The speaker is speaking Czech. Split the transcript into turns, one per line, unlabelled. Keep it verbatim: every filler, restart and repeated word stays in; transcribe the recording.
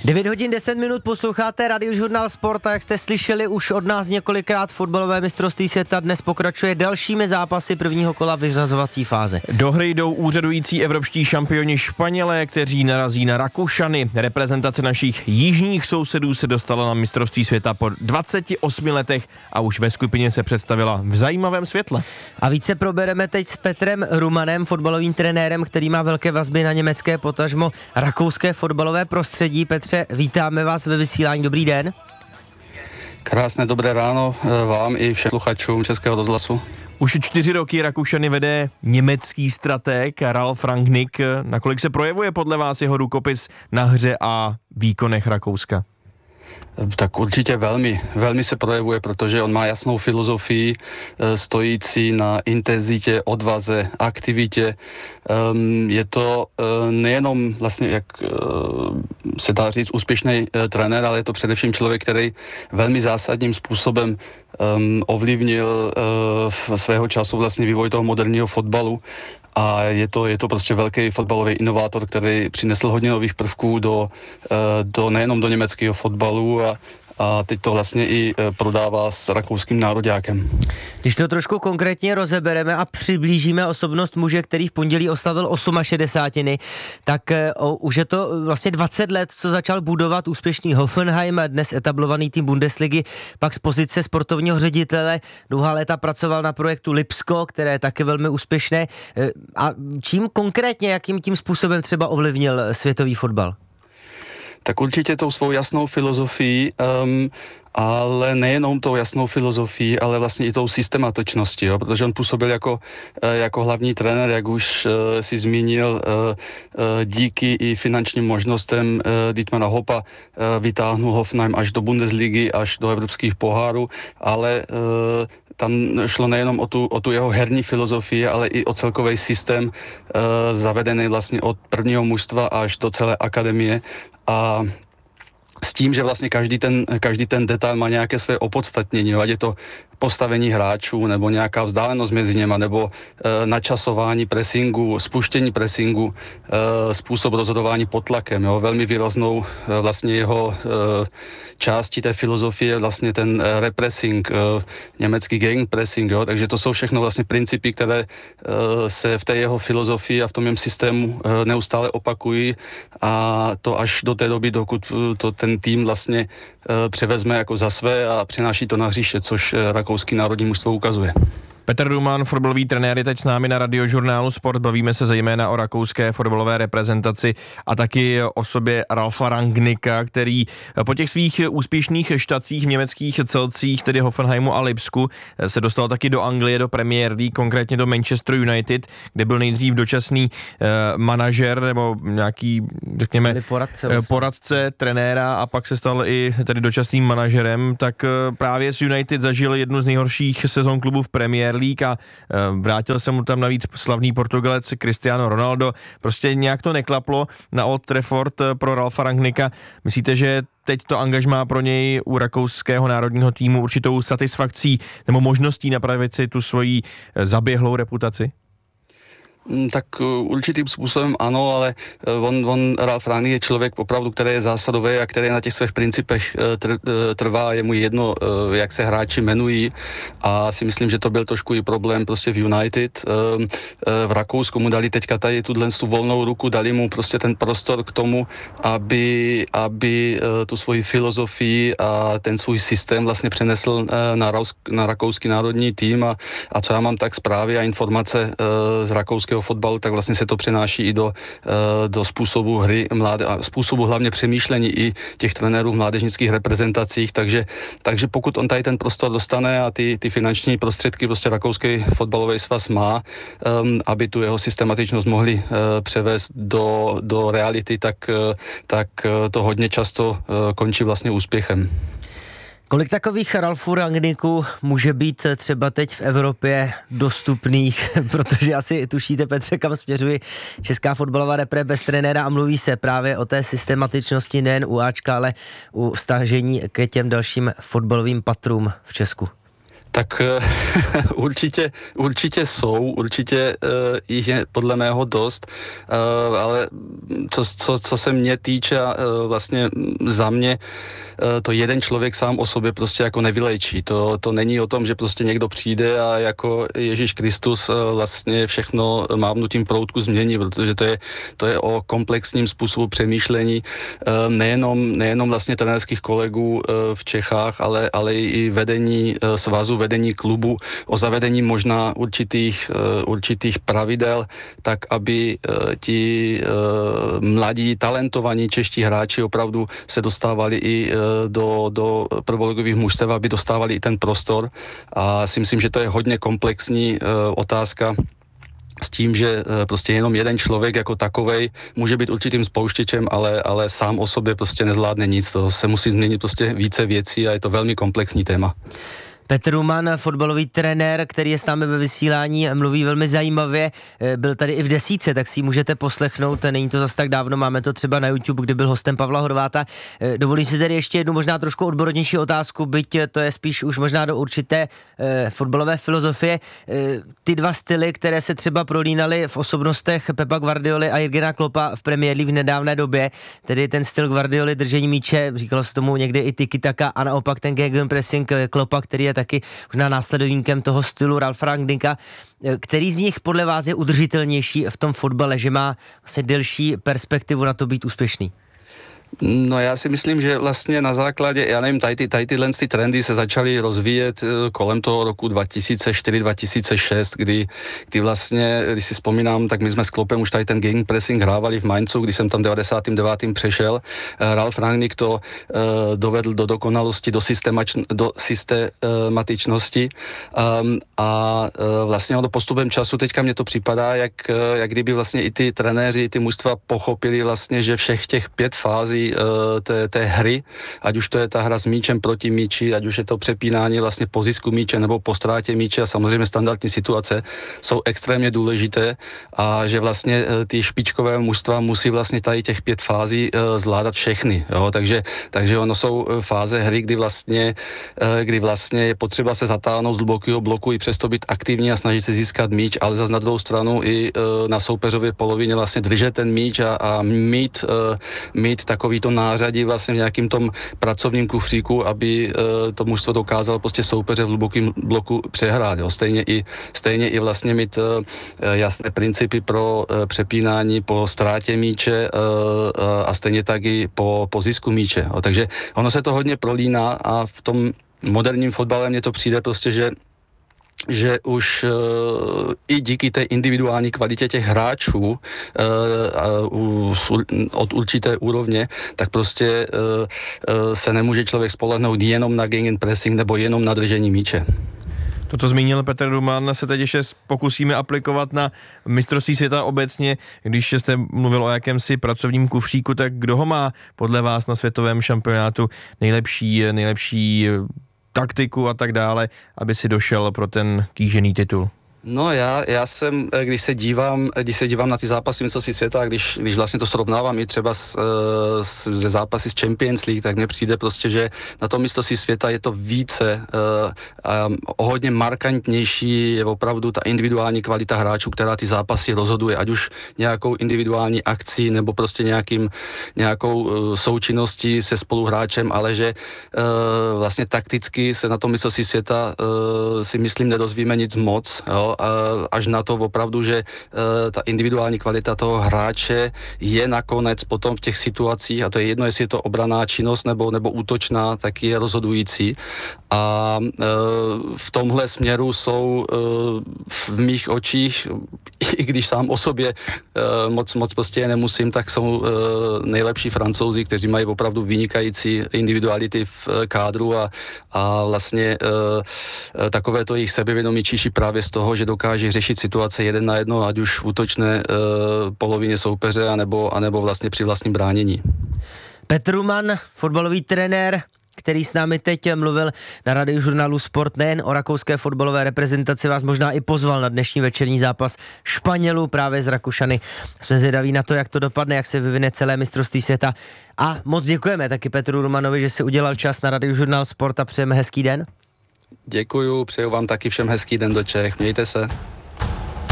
devět hodin deset minut posloucháte Radiožurnál Sport a jak jste slyšeli už od nás několikrát, fotbalové mistrovství světa dnes pokračuje dalšími zápasy prvního kola vyřazovací fáze.
Do hry jdou úřadující evropští šampioni Španělé, kteří narazí na Rakušany. Reprezentace našich jižních sousedů se dostala na mistrovství světa po dvaceti osmi letech a už ve skupině se představila v zajímavém světle.
A více probereme teď s Petrem Rumanem, fotbalovým trenérem, který má velké vazby na německé potažmo rakouské fotbalové prostředí. Petře, vítáme vás ve vysílání, dobrý den.
Krásné dobré ráno vám i všem sluchačům Českého rozhlasu.
Už čtyři roky Rakušany vede německý stratég Ralf Rangnick. Nakolik se projevuje podle vás jeho rukopis na hře a výkonech Rakouska?
Tak určitě velmi, velmi se projevuje, protože on má jasnou filozofii stojící na intenzitě, odvaze, aktivitě. Je to nejenom vlastně, jak se dá říct, úspěšný trenér, ale je to především člověk, který velmi zásadním způsobem ovlivnil svého času vlastně vývoj toho moderního fotbalu. A je to, je to prostě velký fotbalový inovátor, který přinesl hodně nových prvků do, do nejenom do německého fotbalu a, a teď to vlastně i prodává s rakouským nároďákem.
Když to trošku konkrétně rozebereme a přiblížíme osobnost muže, který v pondělí oslavil šedesátiosm, tak o, už je to vlastně dvacet let, co začal budovat úspěšný Hoffenheim a dnes etablovaný tým Bundesligy, pak z pozice sportovního ředitele dlouhá léta pracoval na projektu Lipsko, které je taky velmi úspěšné. A čím konkrétně, jakým tím způsobem třeba ovlivnil světový fotbal?
Tak určitě tou svou jasnou filozofií, um, ale nejenom tou jasnou filozofií, ale vlastně i tou systematičností, jo? Protože on působil jako, jako hlavní trenér, jak už uh, si zmínil, uh, uh, díky i finančním možnostem uh, Dietmara Hoppa uh, vytáhnul Hoffenheim až do Bundesligy, až do evropských pohárů, ale uh, tam šlo nejenom o tu, o tu jeho herní filozofii, ale i o celkový systém uh, zavedený vlastně od prvního mužstva až do celé akademie a s tím, že vlastně každý ten, každý ten detail má nějaké své opodstatnění, ať je to postavení hráčů, nebo nějaká vzdálenost mezi něma, nebo e, načasování pressingu, spuštění pressingu, e, způsob rozhodování pod tlakem. Jo. Velmi výraznou e, vlastně jeho e, částí té filozofie vlastně ten e, repressing, e, německý gegenpressing, jo. Takže to jsou všechno vlastně principy, které e, se v té jeho filozofii a v tom jejím systému e, neustále opakují a to až do té doby, dokud to ten tým vlastně e, převezme jako za své a přináší to na hřiště, což e, rakouský národní mužstvo ukazuje.
Petr Ruman, fotbalový trenér, je teď s námi na Radiožurnálu Sport. Bavíme se zejména o rakouské fotbalové reprezentaci a taky o sobě Ralfa Rangnicka, který po těch svých úspěšných štacích v německých celcích, tedy Hoffenheimu a Lipsku, se dostal taky do Anglie, do Premier League, konkrétně do Manchester United, kde byl nejdřív dočasný eh, manažer nebo nějaký, řekněme,
poradce, vlastně.
poradce trenéra a pak se stal i tedy dočasným manažerem. Tak eh, právě s United zažil jednu z nejhorších sezon klubu v Premier League a vrátil se mu tam navíc slavný Portugalec Cristiano Ronaldo. Prostě nějak to neklaplo na Old Trafford pro Ralfa Rangnicka. Myslíte, že teď to angažmá pro něj u rakouského národního týmu určitou satisfakcí nebo možností napravit si tu svoji zaběhlou reputaci?
Tak určitým způsobem ano, ale on, on Ralf Rangnick je člověk opravdu, který je zásadový a který na těch svých principech tr, trvá, je mu jedno, jak se hráči jmenují a si myslím, že to byl trošku i problém prostě v United. V Rakousku mu dali teďka tady tuhle tu volnou ruku, dali mu prostě ten prostor k tomu, aby, aby tu svoji filozofii a ten svůj systém vlastně přenesl na, na rakouský národní tým a, a co já mám tak zprávy a informace z rakouského fotbalu, tak vlastně se to přenáší i do, do způsobu hry mláde, a způsobu hlavně přemýšlení i těch trenérů v mládežnických reprezentacích, takže, takže pokud on tady ten prostor dostane a ty, ty finanční prostředky prostě rakouský fotbalový svaz má, um, aby tu jeho systematičnost mohli uh, převést do, do reality, tak, uh, tak uh, to hodně často uh, končí vlastně úspěchem.
Kolik takových Ralfů Rangnicků může být třeba teď v Evropě dostupných, protože asi tušíte, Petře, kam směřují česká fotbalová repre bez trenéra a mluví se právě o té systematičnosti nejen u Ačka, ale u vztažení k těm dalším fotbalovým patrům v Česku.
Tak určitě, určitě jsou, určitě uh, jich je podle mého dost, uh, ale co, co, co se mě týče, uh, vlastně za mě uh, to jeden člověk sám o sobě prostě jako nevylečí. To, to není o tom, že prostě někdo přijde a jako Ježíš Kristus uh, vlastně všechno mávnutím proutku změní, protože to je, to je o komplexním způsobu přemýšlení uh, nejenom, nejenom vlastně trenérských kolegů uh, v Čechách, ale, ale i vedení uh, svazu, vedení klubu, o zavedení možná určitých, uh, určitých pravidel, tak aby uh, ti uh, mladí, talentovaní čeští hráči opravdu se dostávali i uh, do, do prvoligových mužstev, aby dostávali i ten prostor. A si myslím, že to je hodně komplexní uh, otázka s tím, že prostě jenom jeden člověk jako takovej může být určitým spouštěčem, ale, ale sám o sobě prostě nezvládne nic. To se musí změnit prostě více věcí a je to velmi komplexní téma.
Petr Ruman, fotbalový trenér, který je s námi ve vysílání, mluví velmi zajímavě, byl tady i v desítce, tak si ji můžete poslechnout, není to zas tak dávno, máme to třeba na YouTube, kde byl hostem Pavla Horváta. Dovolím si tedy ještě jednu možná trošku odbornější otázku, byť to je spíš už možná do určité eh, fotbalové filozofie. Eh, ty dva styly, které se třeba prolínaly v osobnostech Pepa Guardioli a Jurgena Kloppa v Premier League v nedávné době, tedy ten styl Guardioli držení míče, říkalo se tomu někdy i tiki-taka a naopak ten gegenpressing Kloppa, který je taky možná následovníkem toho stylu Ralfa Rangnicka. Který z nich podle vás je udržitelnější v tom fotbale, že má asi delší perspektivu na to být úspěšný?
No já si myslím, že vlastně na základě, já nevím, tady, tady tyhle ty trendy se začaly rozvíjet kolem toho roku dva tisíce čtyři dva tisíce šest, kdy, kdy vlastně, když si vzpomínám, tak my jsme s Kloppem už tady ten gegenpressing hrávali v Mainzu, když jsem tam devadesátým devátým přešel. Ralf Rangnick to uh, dovedl do dokonalosti, do, systemač, do systematičnosti um, a uh, vlastně ono postupem času, teďka mně to připadá, jak, jak kdyby vlastně i ty trenéři, ty mužstva pochopili vlastně, že všech těch pět fází Té, té hry, ať už to je ta hra s míčem proti míči, ať už je to přepínání vlastně po zisku míče nebo po ztrátě míče a samozřejmě standardní situace jsou extrémně důležité a že vlastně ty špičkové mužstva musí vlastně tady těch pět fází zvládat všechny, jo? Takže, takže ono jsou fáze hry, kdy vlastně, kdy vlastně je potřeba se zatáhnout z hlubokého bloku i přesto být aktivní a snažit se získat míč, ale zase na druhou stranu i na soupeřově polovině vlastně držet ten míč a, a mít, mít takový to nářadí vlastně v nějakým tom pracovním kufříku, aby e, to mužstvo dokázalo prostě soupeře v hlubokém bloku přehrát. Jo. Stejně, i, stejně i vlastně mít e, jasné principy pro e, přepínání po ztrátě míče e, e, a stejně tak i po, po zisku míče. Jo. Takže ono se to hodně prolíná a v tom moderním fotbale mně to přijde prostě, že že už uh, i díky té individuální kvalitě těch hráčů uh, uh, od určité úrovně, tak prostě uh, uh, se nemůže člověk spolehnout jenom na gegenpressing nebo jenom na držení míče.
To, co zmínil Petr Ruman, se teď ještě pokusíme aplikovat na mistrovství světa obecně. Když jste mluvil o jakémsi pracovním kufříku, tak kdo ho má podle vás na světovém šampionátu nejlepší, nejlepší taktiku a tak dále, aby si došel pro ten kýžený titul?
No já, já jsem, když se dívám, když se dívám na ty zápasy mistrovství světa, když, když vlastně to srovnávám i třeba s, s, ze zápasy z Champions League, tak mně přijde prostě, že na tom mistrovství světa je to více uh, um, hodně markantnější, je opravdu ta individuální kvalita hráčů, která ty zápasy rozhoduje, ať už nějakou individuální akcí nebo prostě nějakým, nějakou uh, součinností se spoluhráčem, ale že uh, vlastně takticky se na tom mistrovství světa uh, si myslím nedozvíme nic moc, jo. Až na to opravdu, že uh, ta individuální kvalita toho hráče je nakonec potom v těch situacích, a to je jedno, jestli je to obranná činnost nebo, nebo útočná, tak je rozhodující. A uh, v tomhle směru jsou uh, v mých očích, i když sám o sobě uh, moc, moc prostě je nemusím, tak jsou uh, nejlepší Francouzi, kteří mají opravdu vynikající individuality v uh, kádru a, a vlastně uh, takové to jejich sebevědomí číší právě z toho, že dokáže řešit situace jeden na jedno, ať už v útočné uh, polovině soupeře, anebo, anebo vlastně při vlastním bránění.
Petr Ruman, fotbalový trenér, který s námi teď mluvil na radiožurnálu Sport, nejen o rakouské fotbalové reprezentaci, vás možná i pozval na dnešní večerní zápas Španělů právě z Rakušany. Jsme zvědaví na to, jak to dopadne, jak se vyvine celé mistrovství světa. A moc děkujeme taky Petru Rumanovi, že si udělal čas na radiožurnál Sport a přejeme hezký den.
Děkuju, přeju vám taky všem hezký den do Čech, mějte se.